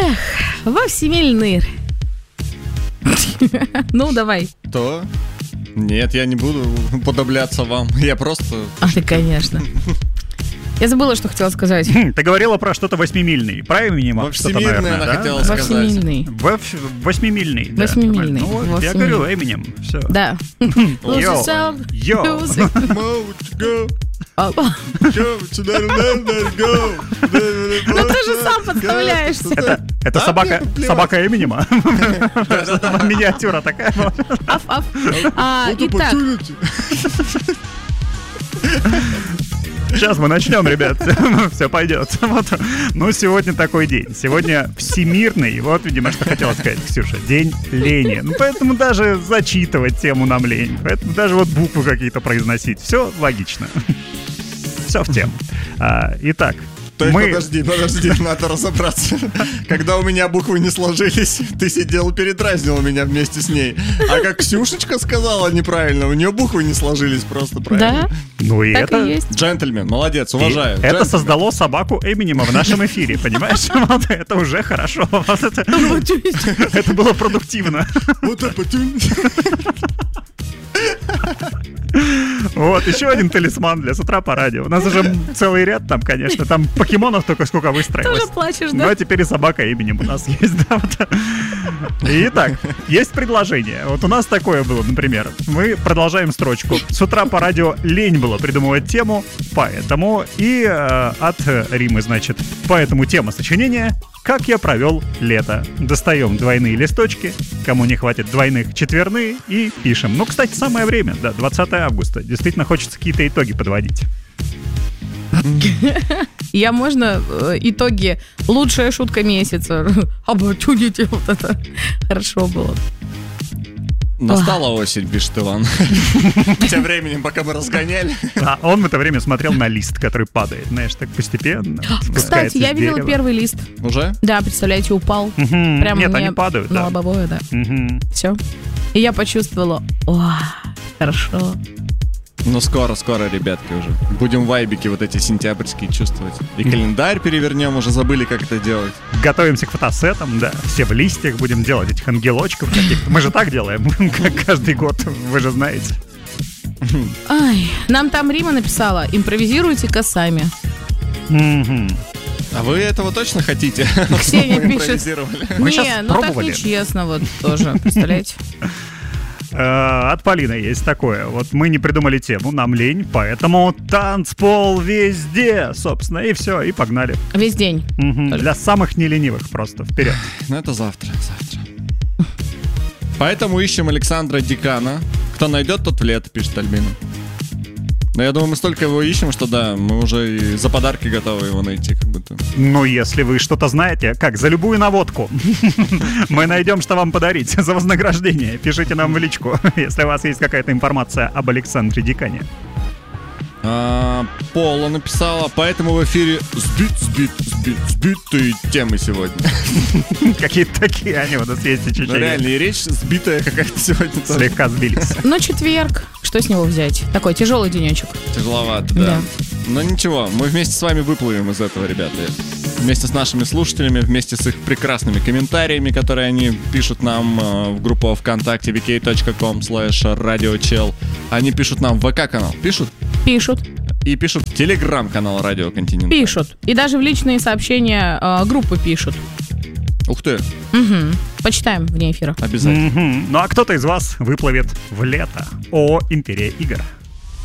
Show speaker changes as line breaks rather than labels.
Эх, во всемильный. Ну, давай.
То? Нет, я не буду подобляться вам. Я просто...
А ты, конечно. Я забыла, что хотела сказать.
Ты говорила про что-то восьмимильный. Про Эминема что-то, наверное,
она
да?
хотела сказать.
Восьмимильный.
Восьмимильный, да.
Восьмимильный.
Ну, я говорю Эминем, все.
Да.
Йоу.
Ну ты же сам подставляешься.
Это собака Эминема. Миниатюра такая.
Аф. Итак.
Сейчас мы начнем, ребят. Все пойдет. Вот. Ну, сегодня такой день. Сегодня всемирный. Вот, видимо, что хотела сказать Ксюша. День лени. Ну, поэтому даже зачитывать тему нам лень. Поэтому даже вот буквы какие-то произносить. Все логично. Все в тему. Итак.
Подожди, надо разобраться. Когда у меня буквы не сложились, ты сидел и передразнил меня вместе с ней. А как Ксюшечка сказала неправильно, у нее буквы не сложились просто правильно.
Да?
Ну и
так
это...
и есть.
Джентльмен, молодец, уважаю.
Это создало собаку Эминема в нашем эфире, понимаешь? Вот это уже хорошо. Это было продуктивно.
Вот это.
Вот, еще один талисман для С утра по радио. У нас уже целый ряд там, конечно. Там покемонов только сколько выстроилось.
Ты уже плачешь, да?
Ну, а теперь и собака именем у нас есть, да. Вот. Итак, есть предложение. Вот у нас такое было, например. Мы продолжаем строчку. С утра по радио лень было придумывать тему, поэтому и от Римы, значит, поэтому тема сочинения «Как я провел лето». Достаем двойные листочки, кому не хватит двойных четверные, и пишем. Ну, кстати, самое время, да, 20 августа. Действительно хочется какие-то итоги подводить.
Можно итоги. Лучшая шутка месяца. Обочудите, вот это хорошо было.
Настала осень, пишет Иван. Тем временем, пока мы разгоняли.
А он в это время смотрел на лист, который падает, знаешь, так постепенно.
Кстати, я видела первый лист.
Уже?
Да, представляете, упал. Прямо
нет,
мне
они падают,
на
да.
лобовое, да. Все. И я почувствовала, хорошо.
Ну, скоро, ребятки, уже. Будем вайбики вот эти сентябрьские чувствовать. И календарь перевернем, уже забыли, как это делать.
Готовимся к фотосетам, да. Все в листьях будем делать этих ангелочков каких-то. Мы же так делаем, как каждый год, вы же знаете.
Ай, нам там Рима написала, импровизируйте-ка сами.
А вы этого точно хотите?
Ксения пишет.
Мы
Не,
сейчас
ну так
пробовали.
нечестно вот тоже, представляете?
От Полины есть такое. Вот мы не придумали тему, нам лень, поэтому танцпол везде, собственно, и все, и погнали.
Весь день.
Для самых неленивых просто, вперед.
Ну это завтра. Поэтому ищем Александра Дикана. Кто найдет, тот в лето, пишет Альбина. Но я думаю, мы столько его ищем, что да, мы уже и за подарки готовы его найти, как будто.
Ну, если вы что-то знаете, как, за любую наводку, мы найдем, что вам подарить за вознаграждение. Пишите нам в личку, если у вас есть какая-то информация об Александре Дикане.
Пола написала, поэтому в эфире сбитые темы сегодня.
Какие-то такие они у нас есть ощущения.
Ну реально, и речь сбитая какая-то сегодня.
Слегка сбились.
Но четверг, что с него взять? Такой тяжелый денечек.
Тяжеловато, да. Но ничего, мы вместе с вами выплывем из этого, ребята. Вместе с нашими слушателями, вместе с их прекрасными комментариями, которые они пишут нам в группу ВКонтакте vk.com/radiochel. Они пишут нам в ВК-канал. Пишут?
Пишут.
И пишут в Телеграм-канал Радио Континент.
Пишут. И даже в личные сообщения группы пишут.
Ух ты.
Почитаем вне эфира.
Обязательно.
Ну а кто-то из вас выплывет в лето. О, империя игр.